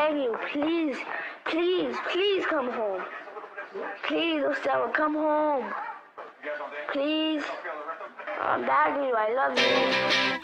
beg you, please, please, please come home. Please, Estella, come home. Please. I'm begging you, I love you.